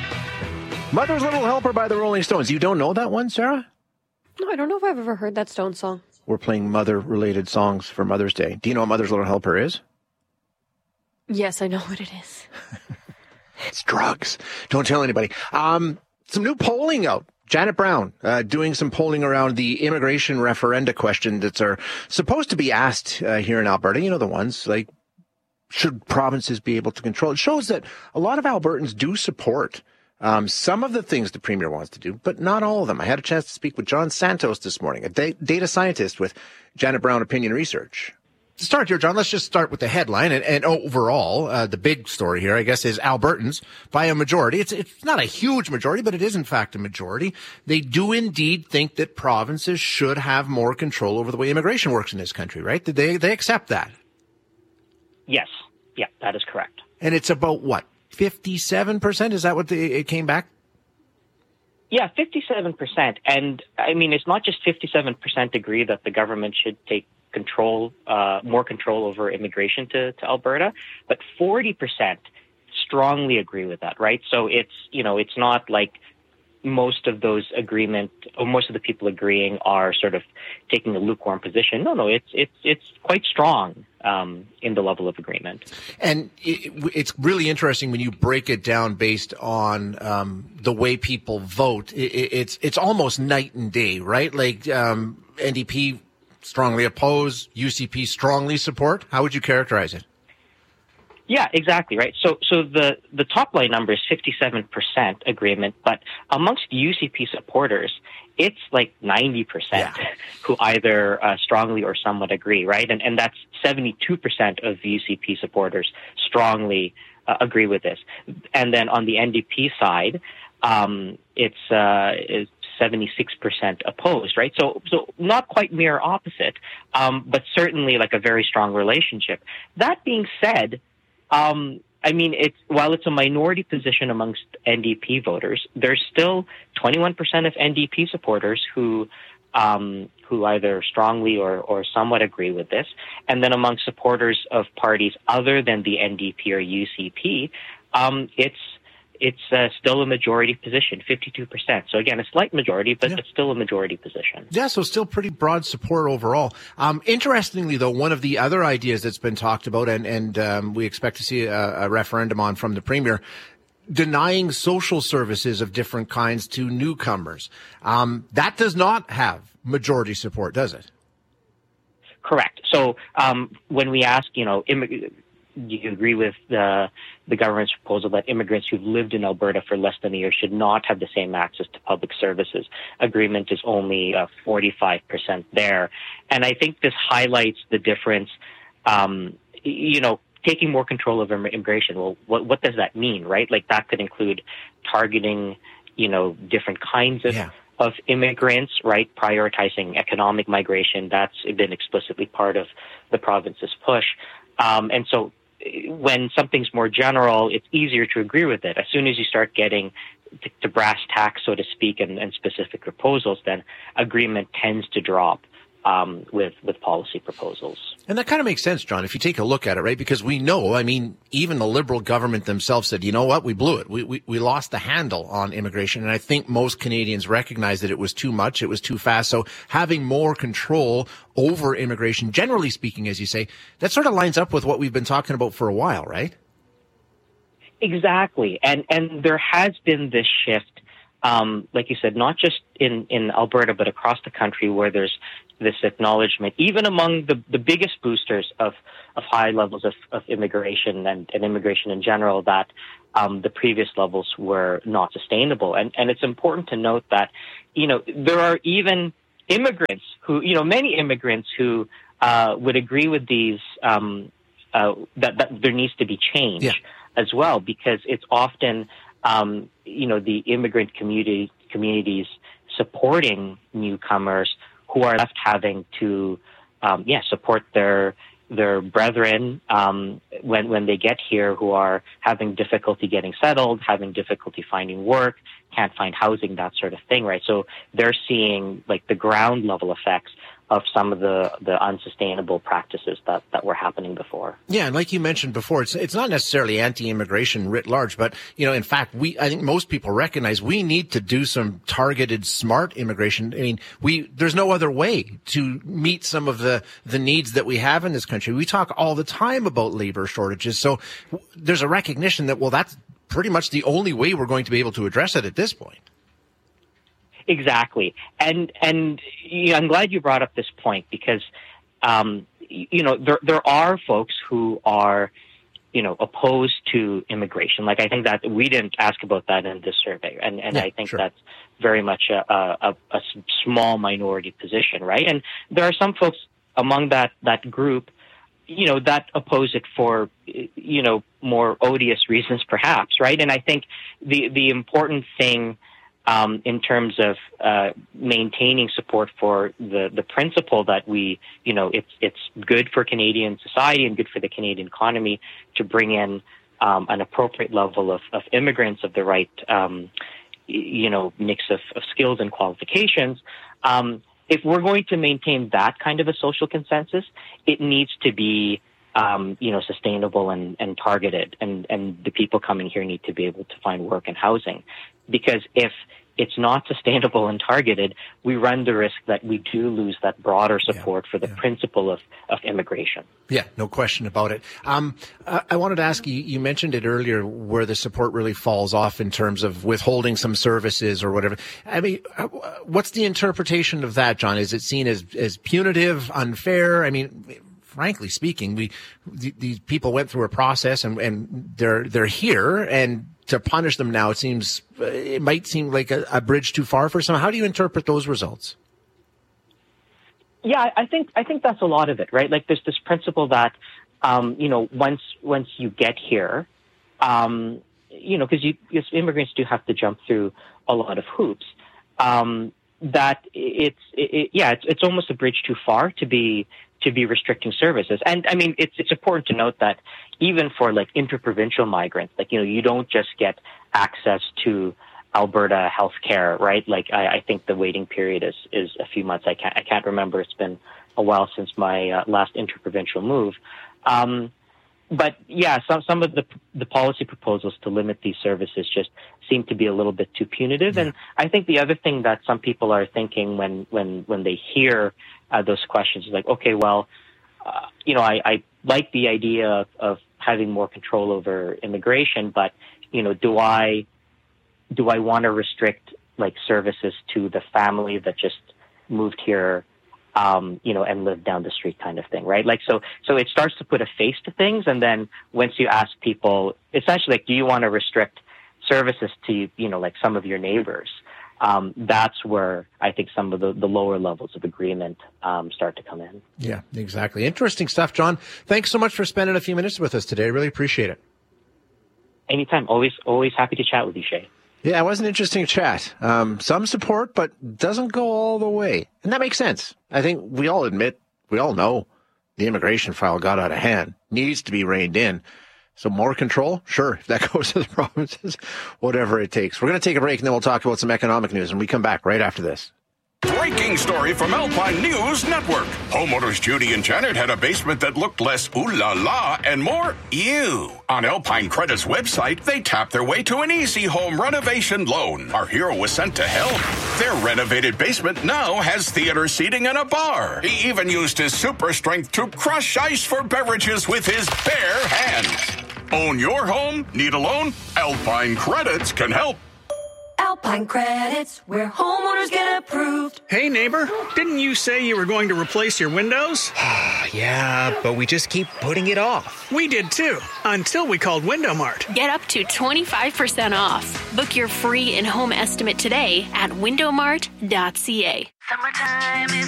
Mother's Little Helper by the Rolling Stones. You don't know that one, Sarah? No, I don't know if I've ever heard that Stones song. We're playing mother-related songs for Mother's Day. Do you know what Mother's Little Helper is? Yes, I know what it is. It's drugs. Don't tell anybody. Some new polling out. Janet Brown doing some polling around the immigration referenda question that are supposed to be asked here in Alberta. You know, the ones like, should provinces be able to control? It shows that a lot of Albertans do support some of the things the Premier wants to do, but not all of them. I had a chance to speak with John Santos this morning, a data scientist with Janet Brown Opinion Research. To start here, John, let's just start with the headline. And overall, the big story here, I guess, is Albertans, by a majority. It's not a huge majority, but it is, in fact, a majority. They do indeed think that provinces should have more control over the way immigration works in this country, right? They accept that? Yes. Yeah, that is correct. And it's about, what, 57%? Is that what it came back? Yeah, 57%. And, I mean, it's not just 57% agree that the government should take more control over immigration to Alberta, but 40% strongly agree with that, right? So it's not like most of the people agreeing are sort of taking a lukewarm position. No, it's quite strong in the level of agreement. And it's really interesting when you break it down based on the way people vote. It's almost night and day, right? Like NDP strongly oppose, UCP strongly support. How would you characterize it? Yeah, exactly, right. So the top line number is 57% agreement, but amongst UCP supporters, it's like 90% who either strongly or somewhat agree, right? And that's 72% of UCP supporters strongly agree with this. And then on the NDP side, it's 76% opposed, right? So not quite mirror opposite, but certainly like a very strong relationship. That being said, I mean, while it's a minority position amongst NDP voters, there's still 21% of NDP supporters who either strongly or somewhat agree with this. And then among supporters of parties other than the NDP or UCP, it's still a majority position, 52%. So again, a slight majority, but it's still a majority position. Yeah, so still pretty broad support overall. Interestingly, though, one of the other ideas that's been talked about, and we expect to see a referendum on from the Premier, denying social services of different kinds to newcomers. That does not have majority support, does it? Correct. So when we ask, do you agree with the government's proposal that immigrants who've lived in Alberta for less than a year should not have the same access to public services? Agreement is only 45% there. And I think this highlights the difference, taking more control over immigration. Well, what does that mean, right? Like that could include targeting, different kinds of immigrants, right? Prioritizing economic migration. That's been explicitly part of the province's push. And so when something's more general, it's easier to agree with it. As soon as you start getting to brass tacks, so to speak, and specific proposals, then agreement tends to drop with policy proposals. And that kind of makes sense, John, if you take a look at it, right? Because we know, I mean, even the Liberal government themselves said, you know what, we blew it. We lost the handle on immigration. And I think most Canadians recognize that it was too much, it was too fast. So having more control over immigration, generally speaking, as you say, that sort of lines up with what we've been talking about for a while, right? Exactly. And there has been this shift, like you said, not just in Alberta, but across the country, where there's this acknowledgement, even among the biggest boosters of high levels of immigration and immigration in general, that the previous levels were not sustainable. And it's important to note that, there are even immigrants who, many immigrants who would agree with these, that there needs to be change as well, because it's often, the immigrant communities supporting newcomers who are left having to, support their brethren when they get here, who are having difficulty getting settled, having difficulty finding work, can't find housing, that sort of thing, right? So they're seeing like the ground level effects some of the unsustainable practices that were happening before. Yeah, and like you mentioned before, it's not necessarily anti-immigration writ large, but in fact, I think most people recognize we need to do some targeted, smart immigration. I mean, there's no other way to meet some of the needs that we have in this country. We talk all the time about labor shortages, so there's a recognition that that's pretty much the only way we're going to be able to address it at this point. Exactly. And I'm glad you brought up this point because, there are folks who are, opposed to immigration. Like, I think that we didn't ask about that in this survey. And yeah, I think sure. that's very much a small minority position, right? And there are some folks among that group, that oppose it for, more odious reasons, perhaps, right? And I think the important thing in terms of maintaining support for the principle that it's good for Canadian society and good for the Canadian economy to bring in an appropriate level of immigrants of the right mix of skills and qualifications. If we're going to maintain that kind of a social consensus, it needs to be sustainable and targeted, and the people coming here need to be able to find work and housing. Because if it's not sustainable and targeted, we run the risk that we do lose that broader support for the principle of immigration. Yeah, no question about it. I wanted to ask you, you mentioned it earlier, where the support really falls off in terms of withholding some services or whatever. I mean, what's the interpretation of that, John? Is it seen as punitive, unfair? I mean, frankly speaking, these people went through a process and they're here, and to punish them now, it might seem like a bridge too far for some. How do you interpret those results? Yeah, I think that's a lot of it, right? Like, there's this principle that, once you get here, because immigrants do have to jump through a lot of hoops, that it's almost a bridge too far to be restricting services. And I mean, it's important to note that even for like interprovincial migrants, like, you don't just get access to Alberta healthcare, right? Like, I think the waiting period is a few months. I can't remember. It's been a while since my last interprovincial move. But yeah, some of the policy proposals to limit these services just seem to be a little bit too punitive. Yeah. And I think the other thing that some people are thinking when they hear those questions is like, okay, well, I like the idea of having more control over immigration, but do I want to restrict like services to the family that just moved here, and live down the street kind of thing, right? Like, so it starts to put a face to things. And then once you ask people, essentially, like, do you want to restrict services to, like some of your neighbors? That's where I think some of the lower levels of agreement start to come in. Yeah, exactly. Interesting stuff, John. Thanks so much for spending a few minutes with us today. I really appreciate it. Anytime. Always happy to chat with you, Shay. Yeah, it was an interesting chat. Some support, but doesn't go all the way. And that makes sense. I think we all know the immigration file got out of hand, needs to be reined in. So more control? Sure. If that goes to the provinces, whatever it takes. We're going to take a break and then we'll talk about some economic news, and we come back right after this. Breaking story from Alpine News Network. Homeowners Judy and Janet had a basement that looked less ooh la la and more ew. On Alpine Credit's website, they tapped their way to an easy home renovation loan. Our hero was sent to help. Their renovated basement now has theater seating and a bar. He even used his super strength to crush ice for beverages with his bare hands. Own your home? Need a loan? Alpine Credits can help. Alpine Credits, where homeowners get approved. Hey, neighbor, didn't you say you were going to replace your windows? Yeah, but we just keep putting it off. We did too, until we called Window Mart. Get up to 25% off. Book your free in-home estimate today at windowmart.ca. Summertime is